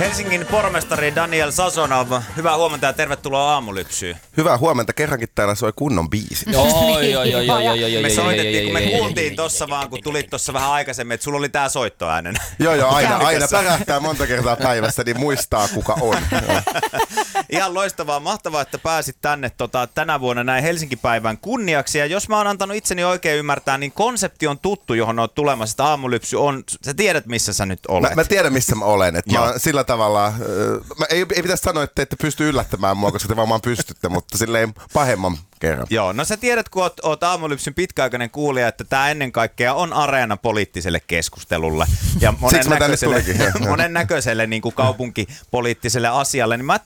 Helsingin pormestari Daniel Sasonov, hyvää huomenta ja tervetuloa Aamulypsyyn. Hyvää huomenta, kerrankin täällä soi kunnon biisi. Me soitettiin, kun me kuultiin tossa vaan, kun tulit tossa vähän aikaisemmin, että sulla oli tää soittoäänen. Joo, aina pärähtää monta kertaa päivässä, niin muistaa kuka on. Ihan loistavaa, mahtavaa, että pääsit tänne tänä vuonna näin Helsinki-päivän kunniaksi. Ja jos mä oon antanut itseni oikein ymmärtää, niin konsepti on tuttu, johon oot tulemassa. Että Aamulypsy on, sä tiedät missä sä nyt olet. Mä tiedän missä mä olen. Että mä sillä tavalla, ei pitäisi sanoa, että ette pysty yllättämään mua, koska te varmaan pystytte, mutta silleen pahemman kerran. Joo, no sä tiedät, kun oot Aamulypsyn pitkäaikainen kuulija, että tää ennen kaikkea on areena poliittiselle keskustelulle. Ja monen näköiselle niin kuin kaupunkipoliittiselle asialle. Niin mä